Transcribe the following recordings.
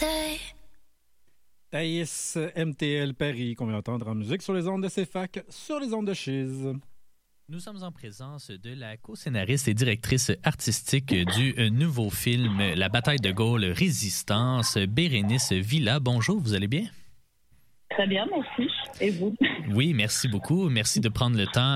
stay. Thaïs, MTL Paris, qu'on vient d'entendre en musique sur les ondes de CFAC, sur les ondes de Chiz. Nous sommes en présence de la co-scénariste et directrice artistique du nouveau film La bataille de Gaulle, Résistance, Bérénice Villa. Bonjour, vous allez bien? Très bien, merci. Et vous? Oui, merci beaucoup. Merci de prendre le temps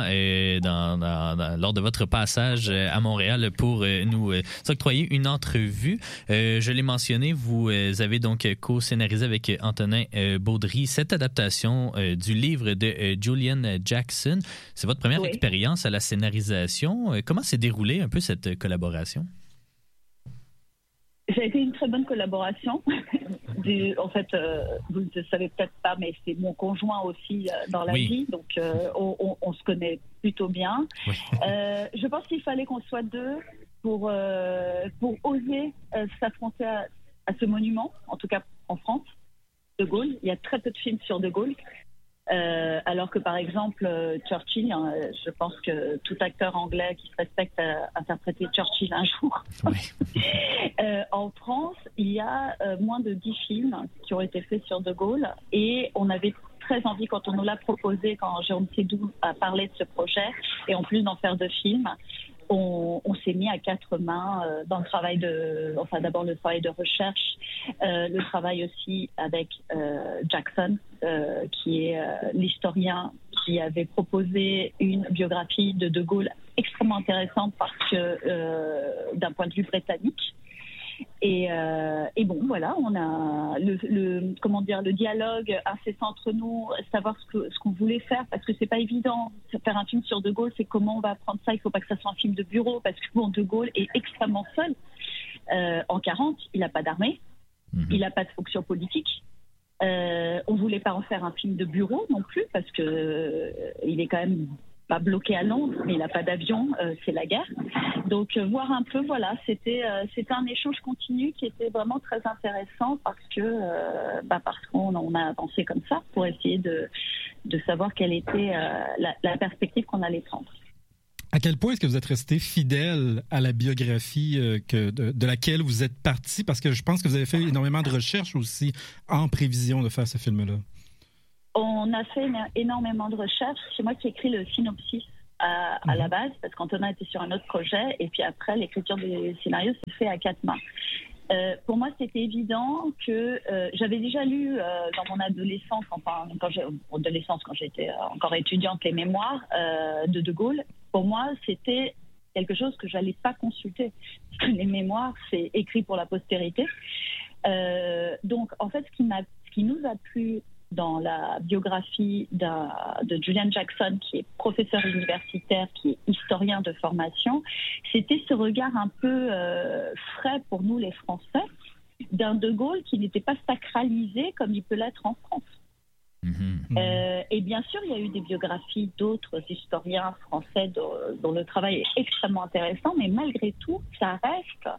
lors de votre passage à Montréal pour nous octroyer une entrevue. Je l'ai mentionné, vous avez donc co-scénarisé avec Antonin Baudry cette adaptation du livre de Julian Jackson. C'est votre première expérience à la scénarisation. Comment s'est déroulée un peu cette collaboration? Ça a été une très bonne collaboration. En fait, vous ne le savez peut-être pas, mais c'est mon conjoint aussi dans la vie, donc on se connaît plutôt bien. Oui. Je pense qu'il fallait qu'on soit deux pour oser s'affronter à ce monument, en tout cas en France, De Gaulle. Il y a très peu de films sur De Gaulle. Alors que par exemple Churchill, je pense que tout acteur anglais qui se respecte a interprété Churchill un jour. Oui. En France, il y a moins de 10 films qui ont été faits sur De Gaulle et on avait très envie, quand on nous l'a proposé, quand Jérôme Sédou a parlé de ce projet, et en plus d'en faire 2 films, on s'est mis à 4 mains dans le travail d'abord le travail de recherche, le travail aussi avec Jackson, qui est l'historien qui avait proposé une biographie de De Gaulle extrêmement intéressante parce que d'un point de vue britannique. Et bon, voilà, on a le dialogue incessant entre nous, savoir ce qu'on voulait faire, parce que c'est pas évident. Faire un film sur De Gaulle, c'est comment on va prendre ça. Il faut pas que ça soit un film de bureau, parce que bon, De Gaulle est extrêmement seul. En 40, il n'a pas d'armée, il n'a pas de fonction politique. On voulait pas en faire un film de bureau non plus, parce que il est quand même pas bloqué à Londres, mais il n'a pas d'avion, c'est la guerre. Donc voir un peu, voilà, c'était un échange continu qui était vraiment très intéressant parce qu'on a avancé comme ça pour essayer de savoir quelle était la perspective qu'on allait prendre. À quel point est-ce que vous êtes resté fidèle à la biographie de laquelle vous êtes parti? Parce que je pense que vous avez fait énormément de recherches aussi en prévision de faire ce film-là. On a fait énormément de recherches. C'est moi qui ai écrit le synopsis à la base, parce qu'Antonin était sur un autre projet, et puis après, l'écriture du scénario s'est fait à 4 mains. Pour moi, c'était évident que j'avais déjà lu dans mon adolescence, quand j'étais encore étudiante, les mémoires de De Gaulle. Pour moi, c'était quelque chose que j'allais pas consulter, parce que les mémoires, c'est écrit pour la postérité. Donc, en fait, ce qui nous a plu dans la biographie de Julian Jackson, qui est professeur universitaire, qui est historien de formation, c'était ce regard un peu frais pour nous les Français, d'un De Gaulle qui n'était pas sacralisé comme il peut l'être en France. Et bien sûr, il y a eu des biographies d'autres historiens français dont le travail est extrêmement intéressant, mais malgré tout, ça reste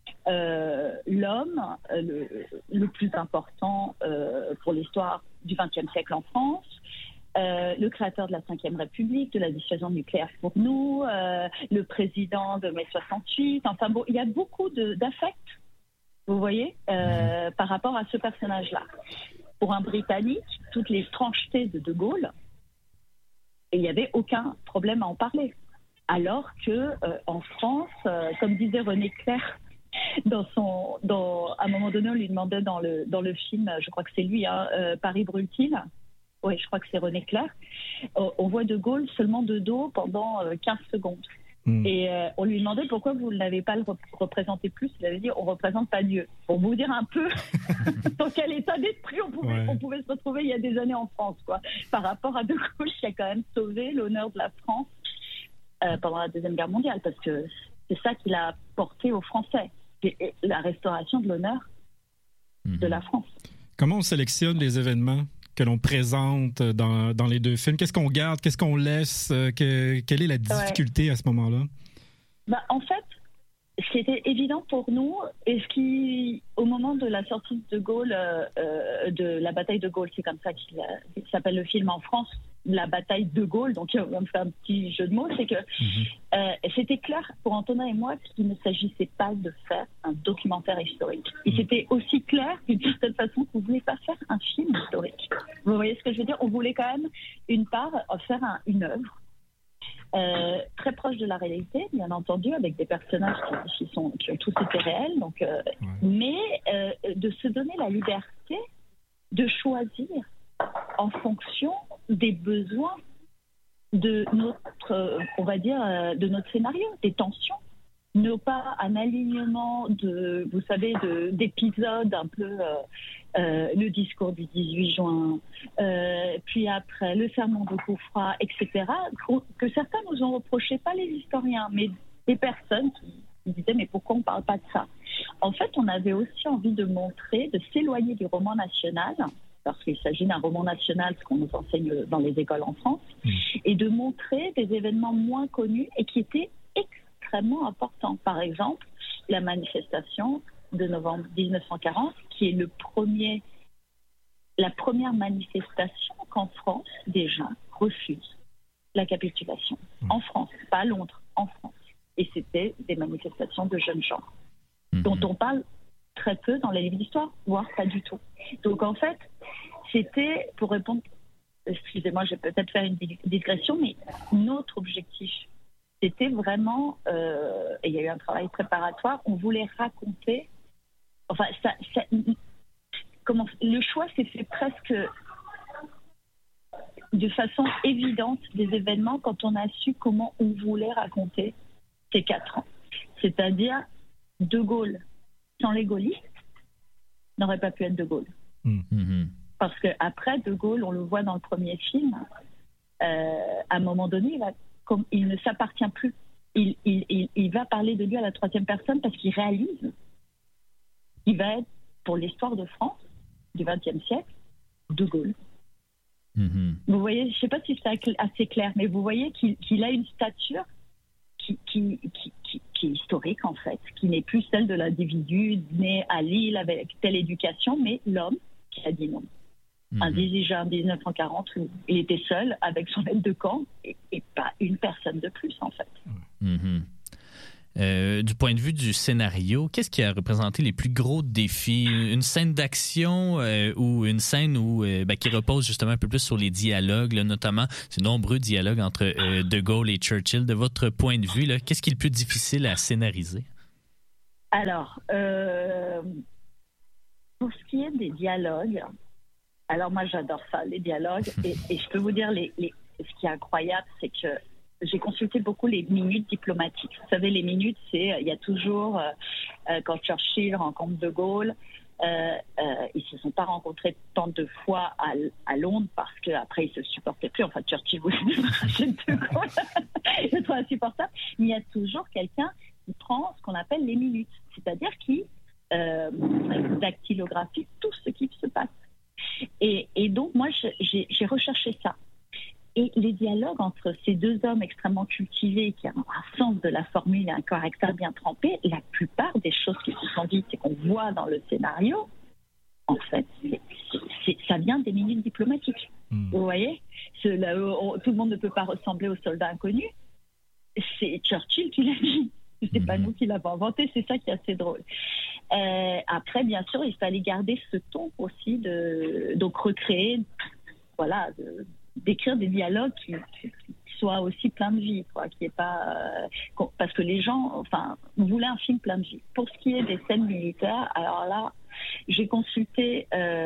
l'homme le plus important pour l'histoire du XXe siècle en France, le créateur de la Ve République, de la dissuasion nucléaire pour nous, le président de mai 68. Enfin bon, il y a beaucoup d'affect, vous voyez, par rapport à ce personnage-là. Pour un Britannique, toutes les tranchetés de De Gaulle, il n'y avait aucun problème à en parler. Alors que en France, comme disait René Clair, à un moment donné, on lui demandait dans le film, je crois que c'est lui, Paris brûle-t-il? Oui, je crois que c'est René Clair. On voit De Gaulle seulement de dos pendant 15 secondes. Et on lui demandait pourquoi vous ne l'avez pas représenté plus. Il avait dit on ne représente pas Dieu. Pour vous dire un peu dans quel état d'esprit on pouvait se retrouver il y a des années en France, quoi, par rapport à De Gaulle qui a quand même sauvé l'honneur de la France pendant la Deuxième Guerre mondiale, parce que c'est ça qu'il a porté aux Français, la restauration de l'honneur de la France. Comment on sélectionne les événements que l'on présente dans les 2 films? Qu'est-ce qu'on garde? Qu'est-ce qu'on laisse? Quelle est la difficulté à ce moment-là? En fait, c'était évident pour nous, et au moment de la sortie de Gaulle, de la bataille de Gaulle, c'est comme ça qu'il s'appelle le film en France, la bataille de Gaulle, donc on me fait un petit jeu de mots, c'est que c'était clair pour Antonin et moi qu'il ne s'agissait pas de faire un documentaire historique. Et c'était aussi clair qu'une certaine façon qu'on ne voulait pas faire un film historique. Vous voyez ce que je veux dire? On voulait quand même, une part, faire une œuvre très proche de la réalité, bien entendu, avec des personnages qui ont tous été réels, donc, mais de se donner la liberté de choisir en fonction des besoins de notre, on va dire, de notre scénario, des tensions. Ne pas un alignement vous savez, d'épisodes un peu, le discours du 18 juin, puis après le sermon de Koufra, etc., que certains nous ont reproché, pas les historiens, mais des personnes qui disaient mais pourquoi on ne parle pas de ça? En fait, on avait aussi envie de montrer, de s'éloigner du roman national, parce qu'il s'agit d'un roman national, ce qu'on nous enseigne dans les écoles en France, et de montrer des événements moins connus et qui étaient extrêmement importants. Par exemple, la manifestation de novembre 1940, qui est la première manifestation qu'en France, des gens refusent la capitulation. En France, pas à Londres, en France. Et c'était des manifestations de jeunes gens, dont on parle très peu dans les livres d'histoire, voire pas du tout. Donc en fait, c'était, pour répondre, excusez-moi, je vais peut-être faire une digression, mais notre objectif, c'était vraiment, et il y a eu un travail préparatoire, on voulait raconter, enfin, le choix s'est fait presque de façon évidente des événements quand on a su comment on voulait raconter ces 4 ans. C'est-à-dire, De Gaulle, sans les gaullistes, n'aurait pas pu être De Gaulle. Parce qu'après, De Gaulle, on le voit dans le premier film, à un moment donné, il ne s'appartient plus. Il va parler de lui à la 3e personne parce qu'il réalise qu'il va être, pour l'histoire de France du XXe siècle, De Gaulle. Vous voyez, je ne sais pas si c'est assez clair, mais vous voyez qu'il a une stature qui est historique, en fait, qui n'est plus celle de l'individu né à Lille avec telle éducation, mais l'homme qui a dit non. Un 18 juin 1940 où il était seul avec son aide de camp et pas une personne de plus, en fait. Du point de vue du scénario, qu'est-ce qui a représenté les plus gros défis? Une scène d'action ou une scène qui repose justement un peu plus sur les dialogues, là, notamment ces nombreux dialogues entre De Gaulle et Churchill. De votre point de vue, là, qu'est-ce qui est le plus difficile à scénariser? Alors, pour ce qui est des dialogues, alors moi j'adore ça, les dialogues, et je peux vous dire, ce qui est incroyable, c'est que j'ai consulté beaucoup les minutes diplomatiques. Vous savez, les minutes, il y a toujours, quand Churchill rencontre De Gaulle, ils se sont pas rencontrés tant de fois à Londres parce qu'après ils se supportaient plus. Enfin, Churchill voulait débarrasser de Gaulle, c'est trop insupportable. Mais il y a toujours quelqu'un qui prend ce qu'on appelle les minutes, c'est-à-dire qui dactylographie tout ce qui se passe. Et donc, moi, j'ai recherché ça. Et les dialogues entre ces deux hommes extrêmement cultivés, qui ont un sens de la formule et un caractère bien trempé, la plupart des choses qui se sont dites et qu'on voit dans le scénario, en fait, ça vient des minutes diplomatiques. Vous voyez, tout le monde ne peut pas ressembler au soldat inconnu. C'est Churchill qui l'a dit. C'est pas nous qui l'avons inventé, c'est ça qui est assez drôle. Après, bien sûr, il fallait garder ce ton aussi, donc recréer, voilà, d'écrire des dialogues qui soient aussi pleins de vie, quoi, qui est pas parce que les gens, enfin, voulaient un film plein de vie. Pour ce qui est des scènes militaires, alors là, j'ai consulté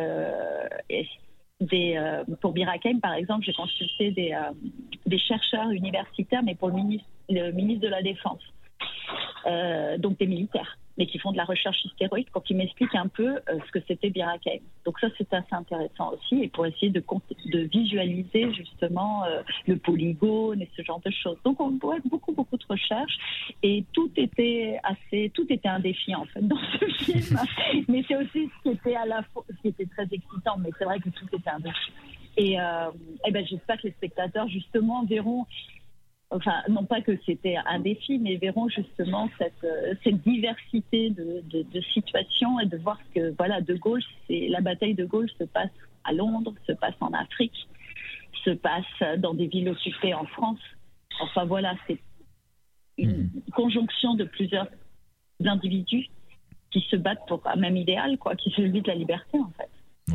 pour Bir Hakeim, par exemple, j'ai consulté des chercheurs universitaires, mais pour le ministre de la Défense. Donc des militaires, mais qui font de la recherche historique pour qu'ils m'expliquent un peu ce que c'était Bir Hakeim. Donc ça, c'est assez intéressant aussi, et pour essayer de visualiser justement le polygone et ce genre de choses. Donc on voit beaucoup de recherches, et tout était un défi en fait dans ce film. Mais c'est aussi ce qui était très excitant, mais c'est vrai que tout était un défi. Et j'espère que les spectateurs justement verront. Enfin, non pas que c'était un défi, mais verront justement cette diversité de situations, et de voir que, voilà, la bataille de Gaulle se passe à Londres, se passe en Afrique, se passe dans des villes occupées en France. Enfin, voilà, c'est une conjonction de plusieurs individus qui se battent pour un même idéal, quoi, qui est celui de la liberté, en fait.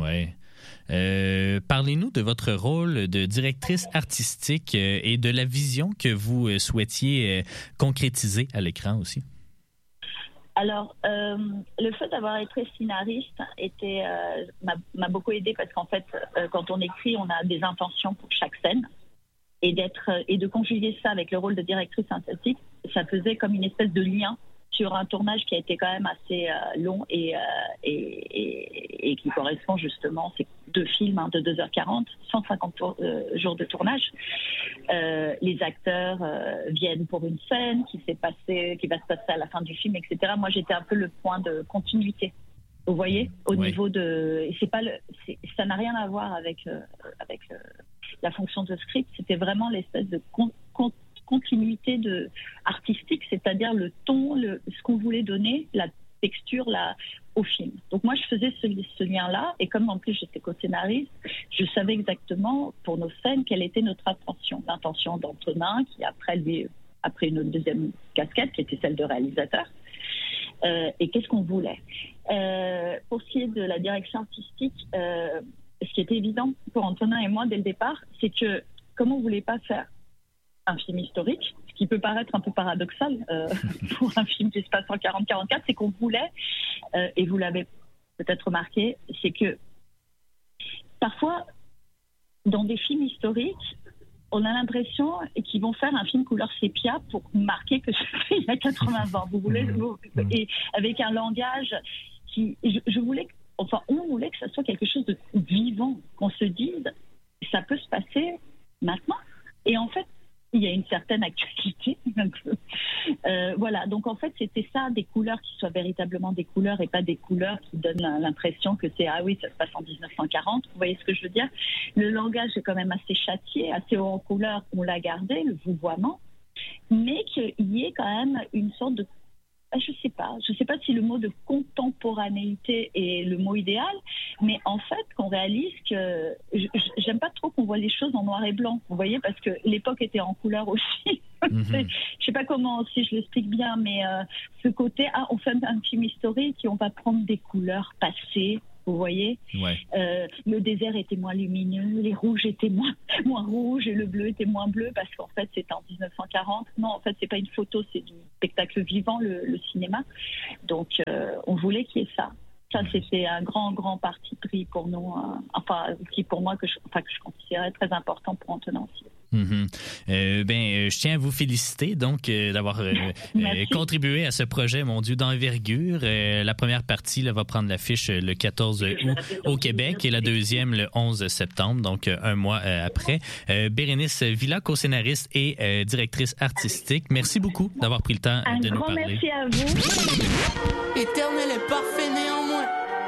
Oui. Parlez-nous de votre rôle de directrice artistique et de la vision que vous souhaitiez concrétiser à l'écran aussi. Alors, le fait d'avoir été scénariste m'a beaucoup aidé parce qu'en fait, quand on écrit, on a des intentions pour chaque scène et de conjuguer ça avec le rôle de directrice artistique, ça faisait comme une espèce de lien sur un tournage qui a été quand même assez long et qui correspond justement, c'est 2 films de 2h40, 150 jours de tournage. Les acteurs viennent pour une scène qui va se passer à la fin du film, etc. Moi, j'étais un peu le point de continuité. Vous voyez, au niveau de, ça n'a rien à voir avec la fonction de script. C'était vraiment l'espèce de continuité artistique, c'est-à-dire le ton, ce qu'on voulait donner, la texture au film. Donc moi, je faisais ce lien-là, et comme en plus j'étais co-scénariste, je savais exactement pour nos scènes quelle était notre intention. L'intention d'Antonin, qui a pris une deuxième casquette, qui était celle de réalisateur, et qu'est-ce qu'on voulait. Pour ce qui est de la direction artistique, ce qui était évident pour Antonin et moi dès le départ, c'est que comme on ne voulait pas faire un film historique, ce qui peut paraître un peu paradoxal pour un film qui se passe en 40-44, c'est qu'on voulait, et vous l'avez peut-être remarqué, c'est que parfois, dans des films historiques, on a l'impression qu'ils vont faire un film couleur sépia pour marquer que c'est il y a 80 ans. Vous voulez, et avec un langage qui, on voulait que ça soit quelque chose de vivant, qu'on se dise, ça peut se passer maintenant. Et en fait, il y a une certaine actualité. Voilà, donc en fait, c'était ça, des couleurs qui soient véritablement des couleurs et pas des couleurs qui donnent l'impression que c'est « Ah oui, ça se passe en 1940 ». Vous voyez ce que je veux dire ? Le langage est quand même assez châtié, assez haut en couleurs, on l'a gardé, le vouvoiement, mais qu'il y ait quand même une sorte de... Je sais pas si le mot de contemporanéité est le mot idéal, mais en fait, qu'on réalise que j'aime pas trop qu'on voit les choses en noir et blanc, vous voyez, parce que l'époque était en couleur aussi. Je sais pas si je l'explique bien, mais ce côté, on fait un film historique et on va prendre des couleurs passées. Vous voyez, le désert était moins lumineux, les rouges étaient moins rouges et le bleu était moins bleu parce qu'en fait c'était en 1940. Non, en fait c'est pas une photo, c'est du spectacle vivant, le cinéma. Donc on voulait qu'il y ait ça. Ça, c'était un grand parti pris pour nous, qui pour moi que je considérais très important pour Antonin aussi. Je tiens à vous féliciter donc d'avoir contribué à ce projet, mon Dieu, d'envergure. La première partie va prendre l'affiche le 14 août au Québec et la deuxième le 11 septembre, donc un mois après. Bérénice Villa, co-scénariste et directrice artistique, merci beaucoup d'avoir pris le temps de nous parler. Un grand merci à vous. Éternel et parfait néanmoins.